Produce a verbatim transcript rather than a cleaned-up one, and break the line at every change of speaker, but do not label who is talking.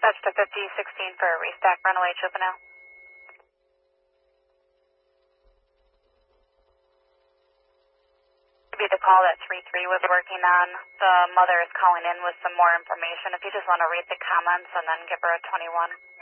Dispatch to fifty sixteen for a restack runway Chippewa. Be the call that three three was working on. The mother is calling in with some more information. If you just want to read the comments and then give her a twenty-one.